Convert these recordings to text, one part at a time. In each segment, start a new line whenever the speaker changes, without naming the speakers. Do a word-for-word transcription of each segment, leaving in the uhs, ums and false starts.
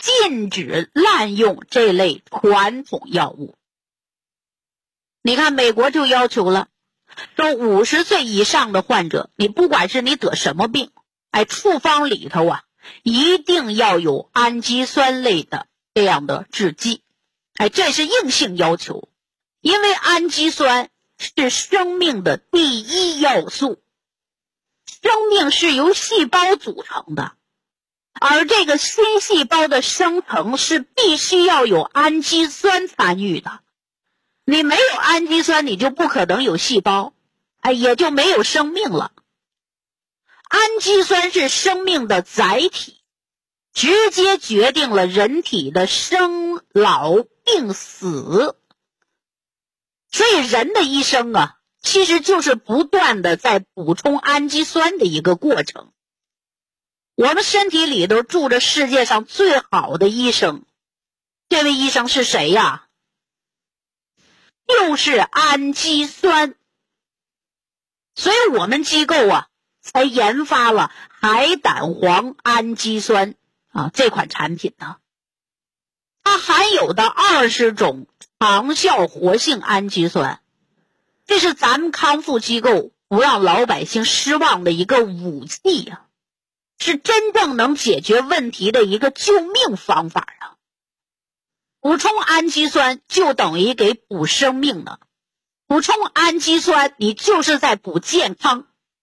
禁止滥用这类传统药物。你看美国就要求了，说五十岁以上的患者，你不管是你得什么病，哎，处方里头啊一定要有氨基酸类的这样的制剂，哎，这是硬性要求。因为氨基酸是生命的第一要素，生命是由细胞组成的，而这个新细胞的生成是必须要有氨基酸参与的。你没有氨基酸，你就不可能有细胞，哎，也就没有生命了。氨基酸是生命的载体，直接决定了人体的生老病死。所以人的一生啊，其实就是不断的在补充氨基酸的一个过程。我们身体里头住着世界上最好的医生，这位医生是谁呀？就是氨基酸。所以我们机构啊才研发了海胆黄氨基酸啊这款产品呢。它含有的二十种长效活性氨基酸，这是咱们康复机构不让老百姓失望的一个武器呀、啊，是真正能解决问题的一个救命方法啊！补充氨基酸就等于给补生命呢，补充氨基酸你就是在补健康。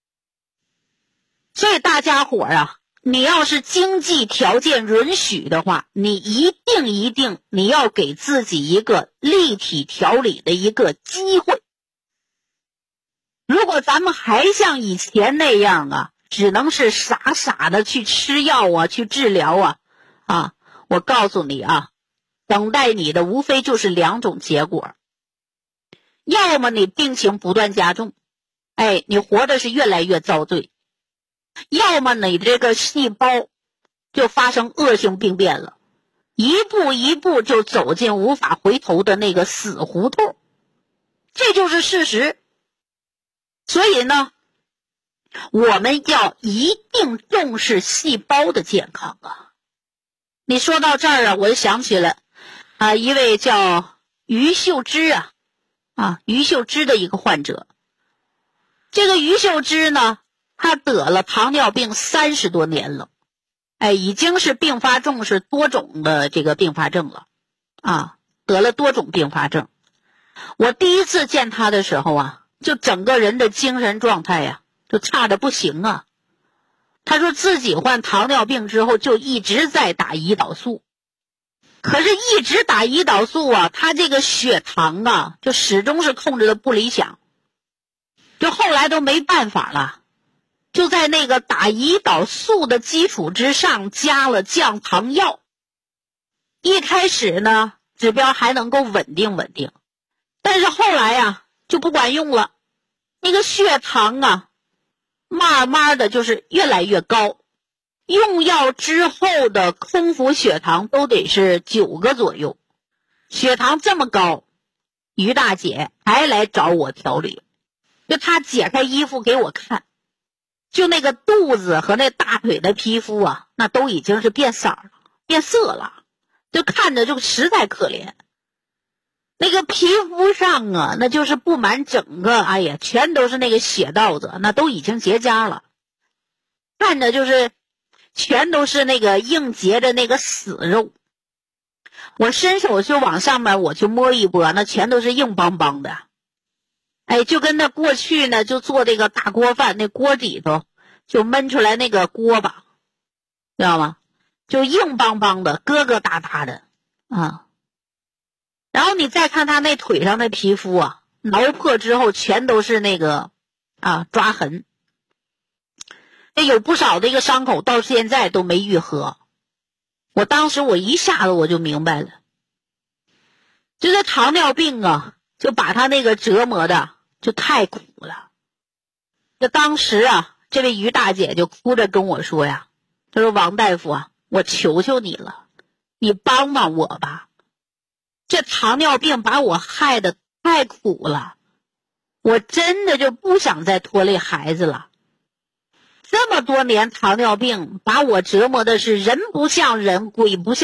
所以大家伙啊，你要是经济条件允许的话，你一定一定你要给自己一个立体调理的一个机会。如果咱们还像以前那样啊，只能是傻傻的去吃药啊，去治疗啊，啊，我告诉你啊，等待你的无非就是两种结果。要么你病情不断加重，哎，你活的是越来越遭罪。要么你这个细胞就发生恶性病变了，一步一步就走进无法回头的那个死胡同，这就是事实。所以呢，我们要一定重视细胞的健康啊。你说到这儿啊，我就想起了啊一位叫于秀芝啊啊于秀芝的一个患者。这个于秀芝呢，他得了糖尿病三十多年了，哎，已经是并发重视多种的这个并发症了，啊，得了多种并发症。我第一次见他的时候啊，就整个人的精神状态呀、啊，就差得不行啊。他说自己患糖尿病之后就一直在打胰岛素，可是一直打胰岛素啊，他这个血糖啊，就始终是控制的不理想，就后来都没办法了。就在那个打胰岛素的基础之上加了降糖药，一开始呢指标还能够稳定稳定，但是后来啊就不管用了，那个血糖啊慢慢的就是越来越高，用药之后的空腹血糖都得是九个左右，血糖这么高，于大姐还来找我调理，就她解开衣服给我看，就那个肚子和那大腿的皮肤啊，那都已经是变色了，变色了，就看着就实在可怜。那个皮肤上啊，那就是布满整个，哎呀，全都是那个血道子，那都已经结痂了，看着就是全都是那个硬结着那个死肉。我伸手就往上面我去摸一摸，那全都是硬邦邦的。哎，就跟那过去呢，就做这个大锅饭，那锅底头就焖出来那个锅巴，知道吗？就硬邦邦的，疙疙瘩瘩的啊。然后你再看他那腿上的皮肤啊，挠破之后全都是那个啊抓痕，那有不少的一个伤口到现在都没愈合。我当时我一下子我就明白了，就这糖尿病啊，就把他那个折磨的就太苦了。就当时啊，这位于大姐就哭着跟我说呀，她说王大夫啊，我求求你了，你帮帮我吧，这糖尿病把我害得太苦了，我真的就不想再拖累孩子了。这么多年糖尿病把我折磨的是人不像人，鬼不像